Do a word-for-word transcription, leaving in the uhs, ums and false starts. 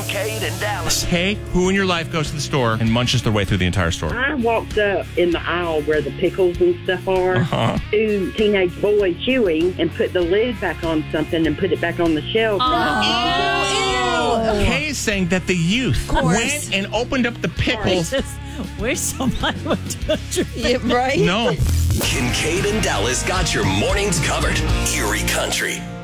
Kincaid and Dallas. Hey, who in your life goes to the store and munches their way through the entire store? I walked up in the aisle where the pickles and stuff are. Uh-huh. Two teenage boys chewing and put the lid back on something and put it back on the shelf. Oh, Kay's saying that the youth went and opened up the pickles. Wish somebody would touch your Yeah, right? No. Kincaid and Dallas got your mornings covered. Erie Country.